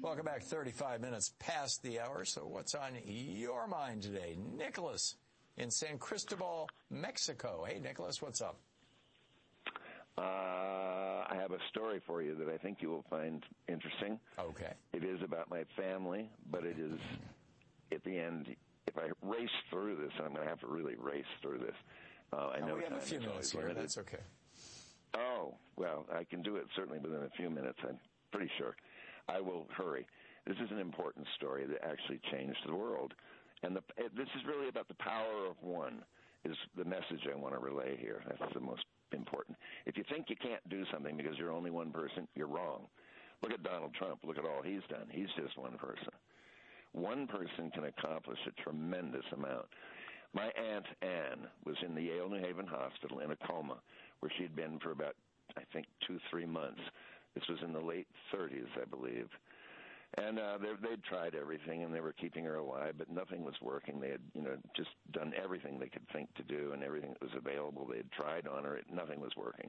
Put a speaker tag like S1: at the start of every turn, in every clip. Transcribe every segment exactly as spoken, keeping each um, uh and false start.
S1: Welcome back. thirty-five minutes past the hour. So what's on your mind today? Nicholas in San Cristobal, Mexico. Hey, Nicholas, what's up?
S2: Uh, I have a story for you that I think you will find interesting.
S1: Okay.
S2: It is about my family, but it is, at the end, if I race through this, and I'm going to have to really race through this. Uh, I
S1: oh,
S2: know
S1: we have a few minutes here.
S2: Limited.
S1: That's okay.
S2: Oh, well, I can do it certainly within a few minutes, I'm pretty sure. I will hurry. This is an important story that actually changed the world. And the, this is really about the power of one, is the message I want to relay here. That's the most important. If you think you can't do something because you're only one person, you're wrong. Look at Donald Trump. Look at all he's done. He's just one person. One person can accomplish a tremendous amount. My Aunt Anne was in the Yale New Haven Hospital in a coma where she'd been for about, I think, two, three months. This was in the late thirties, I believe. And uh, they'd tried everything, and they were keeping her alive, but nothing was working. They had, you know, just done everything they could think to do, and everything that was available. They had tried on her. Nothing was working.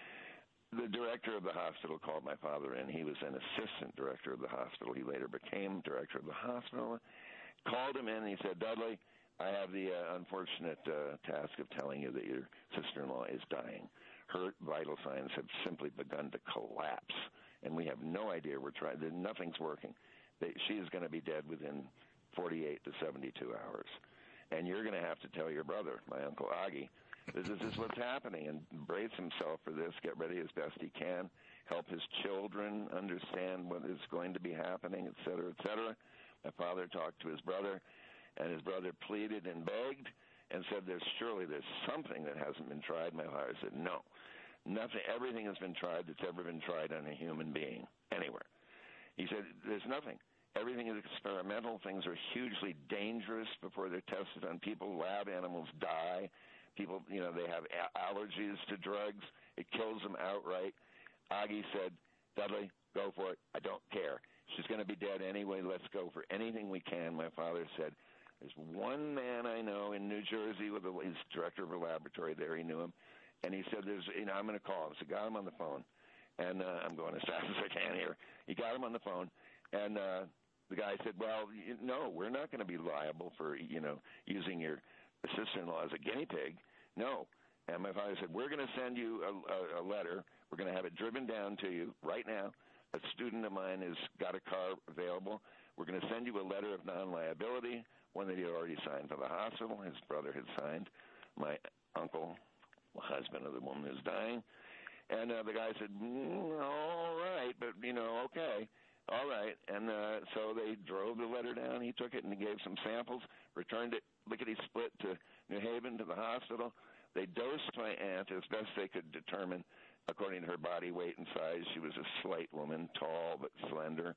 S2: The director of the hospital called my father in. He was an assistant director of the hospital. He later became director of the hospital. Called him in, and he said, Dudley, I have the uh, unfortunate uh, task of telling you that your sister-in-law is dying. Her vital signs have simply begun to collapse, and we have no idea. We're trying. Nothing's working. They, she is going to be dead within forty-eight to seventy-two hours. And you're going to have to tell your brother, my Uncle Augie, this is what's happening, and brace himself for this, get ready as best he can, help his children understand what is going to be happening, et cetera, et cetera. My father talked to his brother, and his brother pleaded and begged and said, there's surely there's something that hasn't been tried. My father said, no, nothing. Everything has been tried that's ever been tried on a human being anywhere. He said, there's nothing. Everything is experimental. Things are hugely dangerous before they're tested on people. Lab animals die. People, you know, they have allergies to drugs. It kills them outright. Augie said, Dudley, go for it. I don't care. She's going to be dead anyway. Let's go for anything we can. My father said, there's one man I know in New Jersey with a, he's director of a laboratory there. He knew him. And he said, "There's, you know, I'm going to call him." So I got him on the phone. And uh, I'm going as fast as I can here. He got him on the phone. And uh, the guy said, well, you, no, we're not going to be liable for, you know, using your sister-in-law as a guinea pig. No. And my father said, we're going to send you a, a, a letter. We're going to have it driven down to you right now. A student of mine has got a car available. We're going to send you a letter of non-liability, one that he had already signed for the hospital. His brother had signed. My uncle, the husband of the woman who's dying. And uh, the guy said, mm, all right, but, you know, okay, all right. And uh, so they drove the letter down. He took it and he gave some samples, returned it, lickety-split to New Haven, to the hospital. They dosed my aunt as best they could determine, according to her body weight and size. She was a slight woman, tall but slender.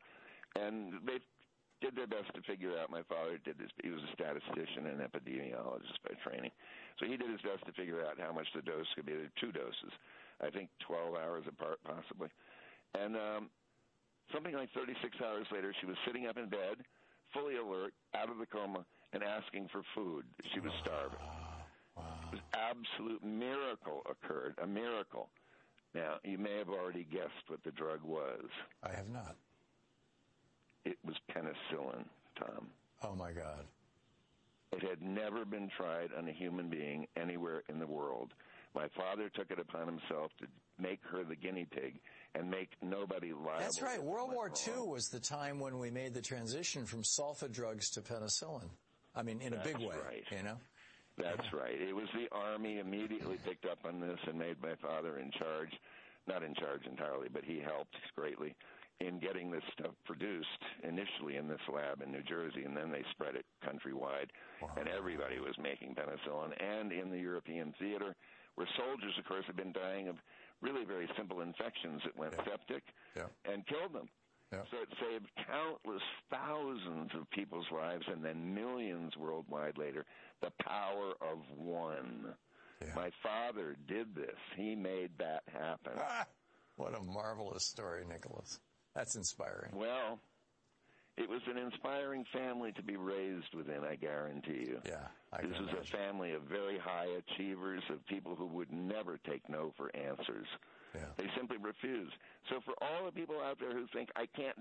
S2: And they did their best to figure out. My father did this. He was a statistician and epidemiologist by training. So he did his best to figure out how much the dose could be. There were two doses, I think twelve hours apart possibly. And um, something like thirty-six hours later, she was sitting up in bed, fully alert, out of the coma, and asking for food. She was starving.
S1: Wow.
S2: An absolute miracle occurred, a miracle. Now, you may have already guessed what the drug was.
S1: I have not.
S2: It was penicillin, Tom.
S1: Oh, my God.
S2: It had never been tried on a human being anywhere in the world. My father took it upon himself to make her the guinea pig and make nobody liable.
S1: That's right. World War Two was the time when we made the transition from sulfa drugs to penicillin. I mean, in a big way,
S2: right.
S1: you know?
S2: That's
S1: yeah.
S2: right. It was the Army immediately picked up on this and made my father in charge. Not in charge entirely, but he helped greatly in getting this stuff produced initially in this lab in New Jersey, and then they spread it countrywide. Wow. And everybody was making penicillin. And in the European theater, where soldiers, of course, had been dying of really very simple infections that went
S1: yeah.
S2: septic
S1: yeah.
S2: and killed them.
S1: Yeah.
S2: So it saved countless thousands of people's lives and then millions worldwide later. The power of one.
S1: Yeah.
S2: My father did this. He made that happen.
S1: Ah, what a marvelous story, Nicholas. That's inspiring.
S2: Well, it was an inspiring family to be raised within, I guarantee you.
S1: Yeah, I
S2: This
S1: can
S2: was
S1: imagine.
S2: a family of very high achievers, of people who would never take no for answers.
S1: Yeah.
S2: They simply refused. So for all the people out there who think, I can't